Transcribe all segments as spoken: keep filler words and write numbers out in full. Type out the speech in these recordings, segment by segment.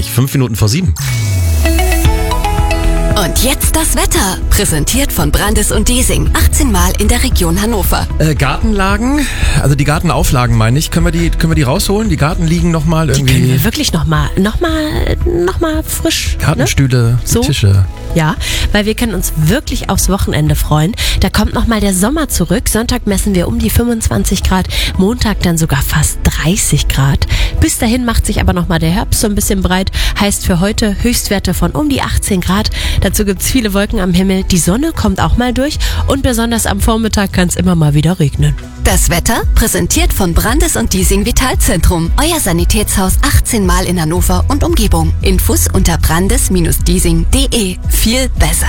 gleich, fünf Minuten vor sieben. Und jetzt das Wetter, präsentiert von Brandes und Diesing, achtzehn Mal in der Region Hannover. Äh, Gartenlagen, also die Gartenauflagen meine ich, können wir die, können wir die rausholen? Die Gartenliegen nochmal irgendwie? Die können wir wirklich nochmal, nochmal, nochmal frisch. Gartenstühle, ne? So? Tische. Ja, weil wir können uns wirklich aufs Wochenende freuen. Da kommt nochmal der Sommer zurück. Sonntag messen wir um die fünfundzwanzig Grad, Montag dann sogar fast dreißig Grad. Bis dahin macht sich aber nochmal der Herbst so ein bisschen breit. Heißt für heute Höchstwerte von um die achtzehn Grad. Dazu gibt's viele Wolken am Himmel. Die Sonne kommt auch mal durch und besonders am Vormittag kann es immer mal wieder regnen. Das Wetter, präsentiert von Brandes und Diesing Vitalzentrum. Euer Sanitätshaus achtzehn Mal in Hannover und Umgebung. Infos unter brandes Bindestrich diesing Punkt de. Viel besser.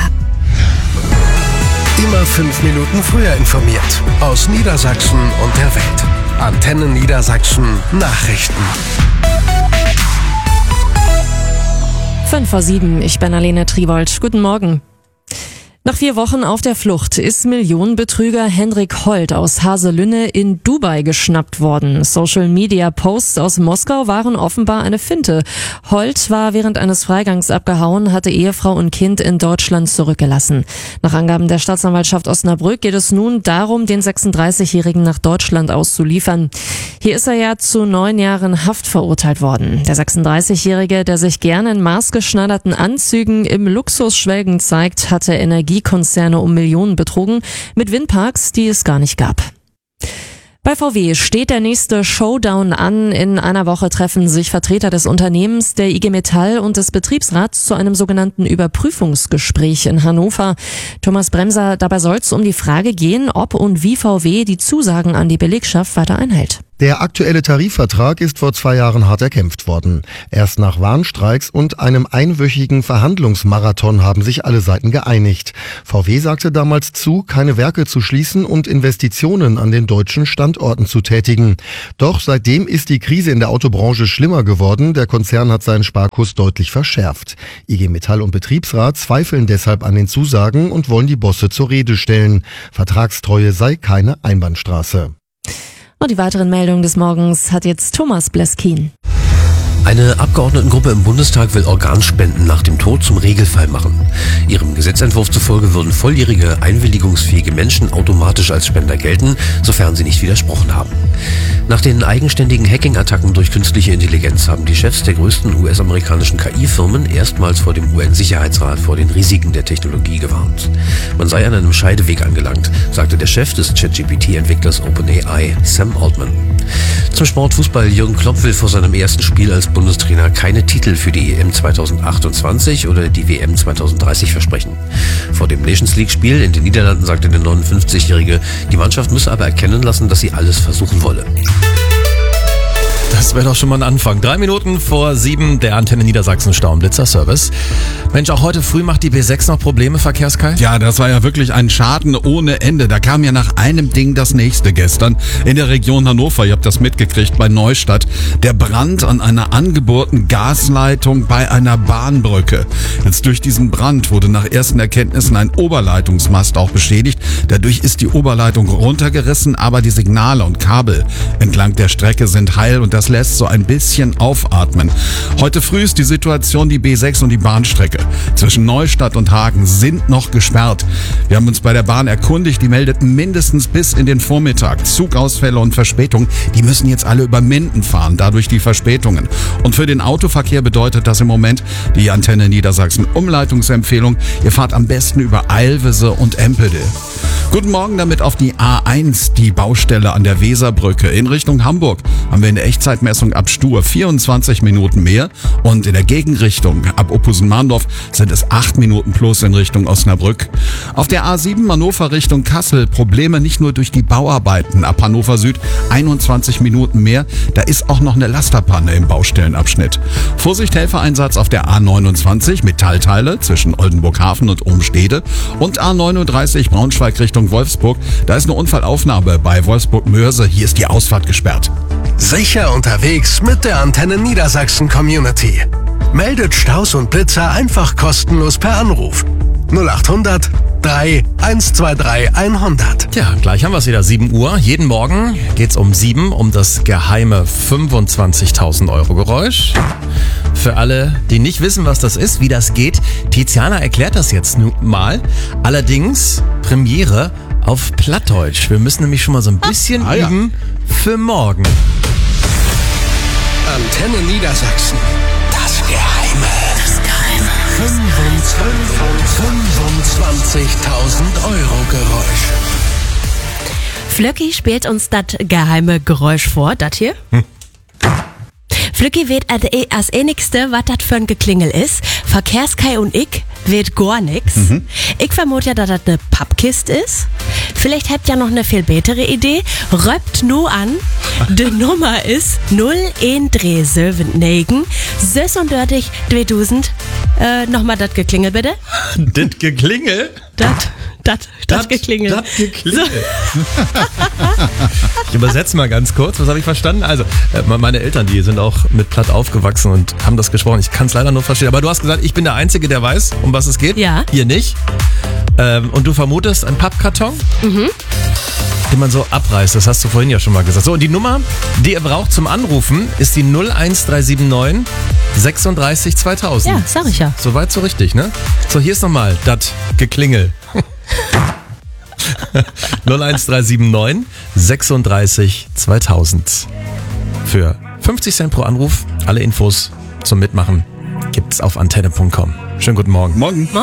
Immer fünf Minuten früher informiert. Aus Niedersachsen und der Welt. Antenne Niedersachsen Nachrichten. fünf vor sieben, ich bin Alena Tribold. Guten Morgen. Nach vier Wochen auf der Flucht ist Millionenbetrüger Henrik Holt aus Haselünne in Dubai geschnappt worden. Social-Media-Posts aus Moskau waren offenbar eine Finte. Holt war während eines Freigangs abgehauen, hatte Ehefrau und Kind in Deutschland zurückgelassen. Nach Angaben der Staatsanwaltschaft Osnabrück geht es nun darum, den sechsunddreißigjährigen nach Deutschland auszuliefern. Hier ist er ja zu neun Jahren Haft verurteilt worden. Der sechsunddreißigjährige, der sich gerne in maßgeschneiderten Anzügen im Luxusschwelgen zeigt, hatte Energie Konzerne um Millionen betrogen mit Windparks, die es gar nicht gab. Bei V W steht der nächste Showdown an. In einer Woche treffen sich Vertreter des Unternehmens, der I G Metall und des Betriebsrats zu einem sogenannten Überprüfungsgespräch in Hannover. Thomas Bremser, dabei soll es um die Frage gehen, ob und wie V W die Zusagen an die Belegschaft weiter einhält. Der aktuelle Tarifvertrag ist vor zwei Jahren hart erkämpft worden. Erst nach Warnstreiks und einem einwöchigen Verhandlungsmarathon haben sich alle Seiten geeinigt. V W sagte damals zu, keine Werke zu schließen und Investitionen an den deutschen Standorten zu tätigen. Doch seitdem ist die Krise in der Autobranche schlimmer geworden. Der Konzern hat seinen Sparkurs deutlich verschärft. I G Metall und Betriebsrat zweifeln deshalb an den Zusagen und wollen die Bosse zur Rede stellen. Vertragstreue sei keine Einbahnstraße. Und die weiteren Meldungen des Morgens hat jetzt Thomas Bleskin. Eine Abgeordnetengruppe im Bundestag will Organspenden nach dem Tod zum Regelfall machen. Ihrem Gesetzentwurf zufolge würden volljährige, einwilligungsfähige Menschen automatisch als Spender gelten, sofern sie nicht widersprochen haben. Nach den eigenständigen Hacking-Attacken durch künstliche Intelligenz haben die Chefs der größten U S-amerikanischen K I-Firmen erstmals vor dem U N-Sicherheitsrat vor den Risiken der Technologie gewarnt. Man sei an einem Scheideweg angelangt, sagte der Chef des ChatGPT-Entwicklers OpenAI, Sam Altman. Zum Sportfußball: Jürgen Klopp will vor seinem ersten Spiel als Bundestrainer keine Titel für die E M zweitausendachtundzwanzig oder die W M zweitausenddreißig versprechen. Vor dem Nations League-Spiel in den Niederlanden sagte der neunundfünfzigjährige, die Mannschaft müsse aber erkennen lassen, dass sie alles versuchen wolle. Das wäre doch schon mal ein Anfang. Drei Minuten vor sieben, der Antenne Niedersachsen Stauenblitzer-Service. Mensch, auch heute früh macht die B sechs noch Probleme, Verkehrskai? Ja, das war ja wirklich ein Schaden ohne Ende. Da kam ja nach einem Ding das nächste gestern in der Region Hannover. Ihr habt das mitgekriegt bei Neustadt. Der Brand an einer angebohrten Gasleitung bei einer Bahnbrücke. Jetzt durch diesen Brand wurde nach ersten Erkenntnissen ein Oberleitungsmast auch beschädigt. Dadurch ist die Oberleitung runtergerissen, aber die Signale und Kabel entlang der Strecke sind heil und das lässt so ein bisschen aufatmen. Heute früh ist die Situation, die B sechs und die Bahnstrecke zwischen Neustadt und Hagen sind noch gesperrt. Wir haben uns bei der Bahn erkundigt, die meldet mindestens bis in den Vormittag Zugausfälle und Verspätungen. Die müssen jetzt alle über Minden fahren, dadurch die Verspätungen. Und für den Autoverkehr bedeutet das im Moment die Antenne Niedersachsen Umleitungsempfehlung. Ihr fahrt am besten über Eilwisse und Empelde. Guten Morgen damit auf die A eins, die Baustelle an der Weserbrücke. In Richtung Hamburg haben wir in der Echtzeitmessung ab Stur vierundzwanzig Minuten mehr und in der Gegenrichtung ab Oppusen-Mahndorf sind es acht Minuten plus in Richtung Osnabrück. Auf der A sieben Hannover Richtung Kassel Probleme nicht nur durch die Bauarbeiten ab Hannover Süd, einundzwanzig Minuten mehr. Da ist auch noch eine Lasterpanne im Baustellenabschnitt. Vorsicht, Helfereinsatz auf der A neunundzwanzig Metallteile zwischen Oldenburg-Hafen und Umstede und A neununddreißig Braunschweig Richtung Wolfsburg. Da ist eine Unfallaufnahme bei Wolfsburg-Mörse. Hier ist die Ausfahrt gesperrt. Sicher unterwegs mit der Antenne Niedersachsen Community. Meldet Staus und Blitzer einfach kostenlos per Anruf. null achthundert drei eins zwei drei hundert. Tja, gleich haben wir es wieder, sieben Uhr. Jeden Morgen geht's um sieben um das geheime fünfundzwanzigtausend Euro Geräusch. Für alle, die nicht wissen, was das ist, wie das geht, Tiziana erklärt das jetzt nun mal. Allerdings Premiere auf Plattdeutsch. Wir müssen nämlich schon mal so ein bisschen ah, ja. üben für morgen. Antenne Niedersachsen. Das Geheime. Das Geheime. fünfundzwanzigtausend Euro Geräusch. Flöcki spielt uns das geheime Geräusch vor, das hier. Hm. Flöcki weet als enigste, was das für ein Geklingel ist. Verkehrskai und ich weet gar nix. Mhm. Ich vermute ja, dass das eine Pappkiste ist. Vielleicht habt ihr noch eine viel bessere Idee. Röpt nur an. Die Nummer ist null eins drei sieben neun sechsunddreißig zweitausend. Äh, nochmal das Geklingel bitte. Das Geklingel? Das, das, das Geklingel. Das Geklingel. So. Ich übersetze mal ganz kurz, was habe ich verstanden? Also, meine Eltern, die sind auch mit Platt aufgewachsen und haben das gesprochen. Ich kann es leider nur verstehen. Aber du hast gesagt, ich bin der Einzige, der weiß, um was es geht. Ja. Ihr nicht. Ähm, und du vermutest einen Pappkarton, mhm. den man so abreißt. Das hast du vorhin ja schon mal gesagt. So, und die Nummer, die ihr braucht zum Anrufen, ist die null eins drei sieben neun sechsunddreißig zweitausend. Ja, sag ich ja. Soweit so richtig, ne? So, hier ist nochmal das Geklingel. null eins drei sieben neun sechsunddreißig zweitausend. Für fünfzig Cent pro Anruf. Alle Infos zum Mitmachen gibt's auf antenne punkt com. Schönen guten Morgen. Morgen. Morgen.